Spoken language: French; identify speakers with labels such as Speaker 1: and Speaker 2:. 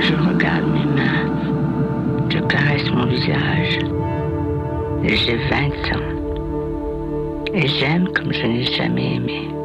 Speaker 1: Je regarde mes mains, je caresse mon visage. Et j'ai 20 ans. Et j'aime comme je n'ai jamais aimé.